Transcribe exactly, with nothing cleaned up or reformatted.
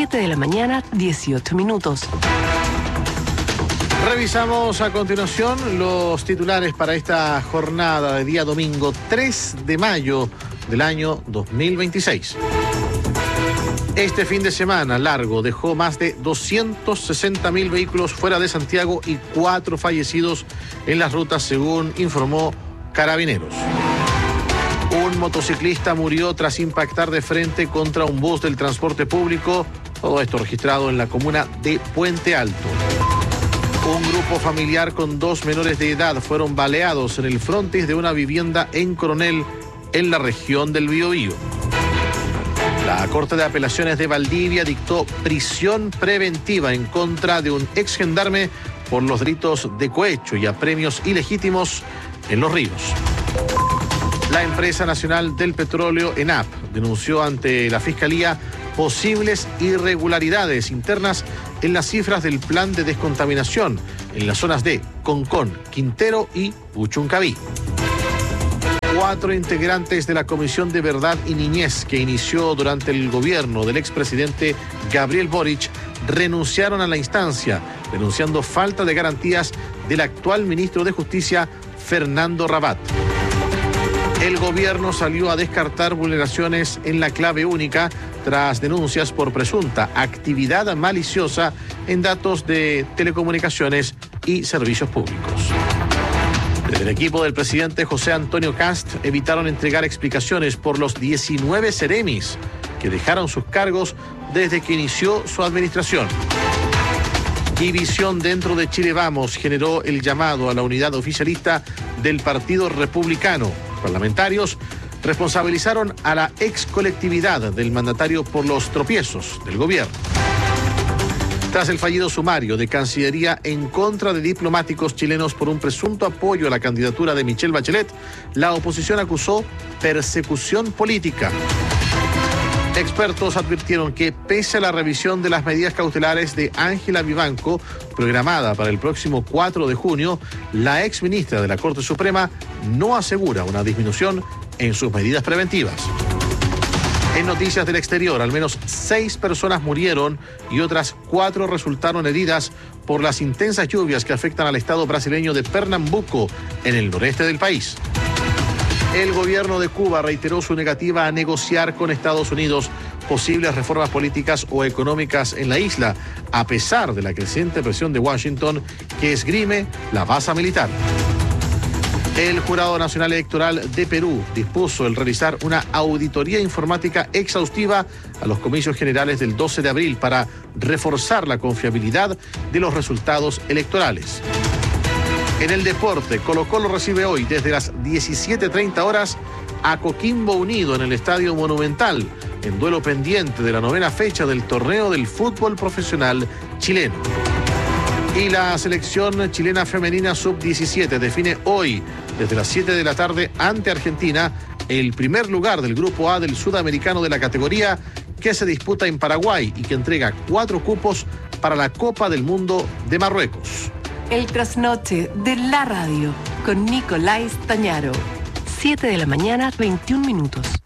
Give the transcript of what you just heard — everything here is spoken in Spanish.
siete de la mañana, dieciocho minutos. Revisamos a continuación los titulares para esta jornada de día domingo tres de mayo del año dos mil veintiséis. Este fin de semana largo dejó más de doscientos sesenta mil vehículos fuera de Santiago y cuatro fallecidos en las rutas, según informó Carabineros. Un motociclista murió tras impactar de frente contra un bus del transporte público, todo esto registrado en la comuna de Puente Alto. Un grupo familiar con dos menores de edad fueron baleados en el frontis de una vivienda en Coronel, en la región del Biobío. La Corte de Apelaciones de Valdivia dictó prisión preventiva en contra de un ex gendarme por los delitos de cohecho y apremios ilegítimos en Los Ríos. La Empresa Nacional del Petróleo, ENAP, denunció ante la Fiscalía posibles irregularidades internas en las cifras del plan de descontaminación en las zonas de Concón, Quintero y Puchuncaví. Cuatro integrantes de la Comisión de Verdad y Niñez que inició durante el gobierno del expresidente Gabriel Boric renunciaron a la instancia, denunciando falta de garantías del actual ministro de Justicia, Fernando Rabat. El gobierno salió a descartar vulneraciones en la clave única tras denuncias por presunta actividad maliciosa en datos de telecomunicaciones y servicios públicos. Desde el equipo del presidente José Antonio Kast evitaron entregar explicaciones por los diecinueve seremis que dejaron sus cargos desde que inició su administración. División dentro de Chile Vamos generó el llamado a la unidad oficialista del Partido Republicano. Parlamentarios responsabilizaron a la ex colectividad del mandatario por los tropiezos del gobierno. Tras el fallido sumario de Cancillería en contra de diplomáticos chilenos por un presunto apoyo a la candidatura de Michelle Bachelet, la oposición acusó persecución política. Expertos advirtieron que pese a la revisión de las medidas cautelares de Ángela Vivanco, programada para el próximo cuatro de junio, la exministra de la Corte Suprema no asegura una disminución en sus medidas preventivas. En noticias del exterior, al menos seis personas murieron y otras cuatro resultaron heridas por las intensas lluvias que afectan al estado brasileño de Pernambuco, en el noreste del país. El gobierno de Cuba reiteró su negativa a negociar con Estados Unidos posibles reformas políticas o económicas en la isla, a pesar de la creciente presión de Washington que esgrime la base militar. El Jurado Nacional Electoral de Perú dispuso el realizar una auditoría informática exhaustiva a los comicios generales del doce de abril para reforzar la confiabilidad de los resultados electorales. En el deporte, Colo-Colo recibe hoy desde las diecisiete treinta horas a Coquimbo Unido en el Estadio Monumental, en duelo pendiente de la novena fecha del torneo del fútbol profesional chileno. Y la selección chilena femenina sub diecisiete define hoy, desde las siete de la tarde, ante Argentina, el primer lugar del Grupo A del Sudamericano de la categoría, que se disputa en Paraguay y que entrega cuatro cupos para la Copa del Mundo de Marruecos. El trasnoche de la radio con Nicolás Tañaro. siete de la mañana, veintiún minutos.